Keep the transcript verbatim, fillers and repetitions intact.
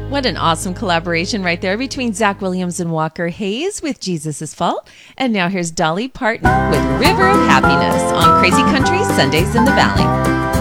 What an awesome collaboration right there between Zach Williams and Walker Hayes with Jesus' Fault. And now here's Dolly Parton with River of Happiness on Crazy Country Sundays in the Valley.